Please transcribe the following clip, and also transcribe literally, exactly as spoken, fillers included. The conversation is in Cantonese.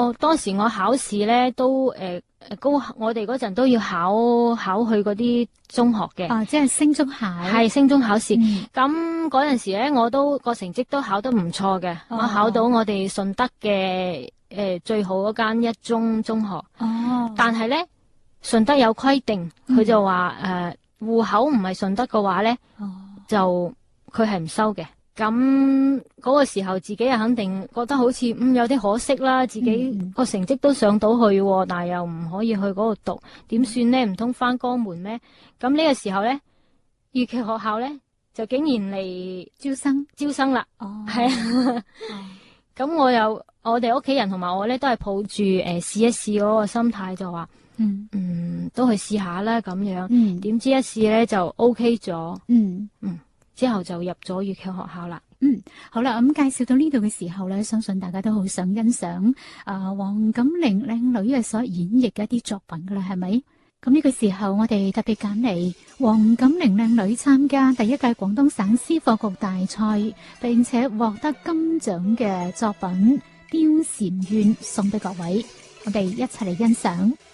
我當時我考試咧都誒誒高，我哋嗰陣都要考考去嗰啲中學嘅。 啊，即係升中考。 係升中考試。 嗯咁嗰陣時咧，我都個成績都考得唔錯嘅。 哦我考到我哋順德嘅誒、呃、最好嗰間一中中學。 哦， 但係咧，順德有規定，佢、 嗯就話誒戶口唔係順德嘅話咧， 哦， 就佢係唔收嘅。咁嗰個時候自己又肯定覺得好似嗯有啲可惜啦，自己嗯嗯個成績都上到去喎，但係又唔可以去嗰度讀，點算呢？唔通返江門咩？咁呢個時候咧，粵劇學校咧就竟然嚟招生。 招生啦。 哦， 係啊， 哦咁我又我哋屋企人同埋我咧都係抱住誒、呃、試一試嗰個心態，就話嗯嗯都去試下啦咁樣。 嗯點知一試咧就 OK 咗， 嗯之後就入咗粵劇學校啦。 嗯，好啦，咁介紹到呢度嘅時候咧，相信大家都好想欣賞啊黃錦玲靚女嘅所演繹嘅一啲作品噶啦，係咪？咁呢個時候，我哋特別揀嚟黃錦玲靚女參加第一屆廣東省詩課局大賽，並且獲得金獎嘅作品《貂蟬怨》送俾各位，我哋一齊嚟欣賞。